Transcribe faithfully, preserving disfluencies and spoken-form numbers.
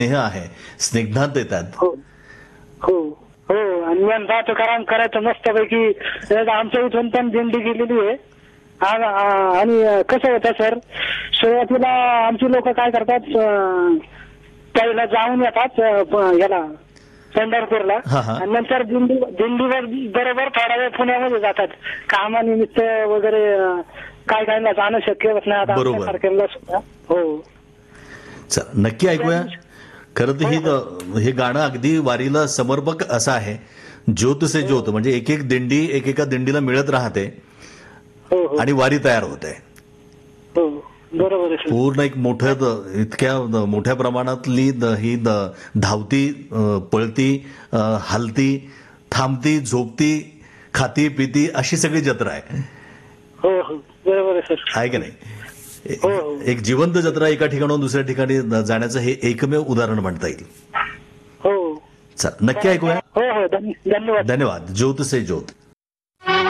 स्नेह आहे, स्निग्धात येतात. हो हो हो आणि यंदा तुकाराम करायचं मस्तपैकी. आमच्या इथून पण दिंडी गेलेली आहे. आणि कसं होतं सर, सुरुवातीला आमची लोक काय करतात, पहिला जाऊन येतात याला पंढरपूरला आणि नंतर दिंडी दिंडीवर बरोबर थोडा वेळ पुण्यामध्ये जातात. कामानिमित्त वगैरे काय काय जाणं शक्य होत नाही आता आमच्यासारख्यांना सुद्धा. हो नक्की ऐकूया. खरं तर ही हे गाणं अगदी वारीला समर्पक असं आहे. ज्योत से ज्योत म्हणजे एक एक दिंडी एकेका दिंडीला मिळत राहते आणि वारी तयार होते. बरोबर. पूर्ण एक मोठं इतक्या मोठ्या प्रमाणातली ही धावती, पळती, हलती, थांबती, झोपती, खाती पिती अशी सगळी जत्रा आहे. हो हो बरोबर आहे सर. आहे की नाही? एक जिवंत जत्रा एका ठिकाणाहून दुसऱ्या ठिकाणी जाण्याचं हे एकमेव उदाहरण म्हणता येईल. हो चल नक्की ऐकूया. हो हो धन्यवाद. धन्यवाद. ज्योत से ज्योत.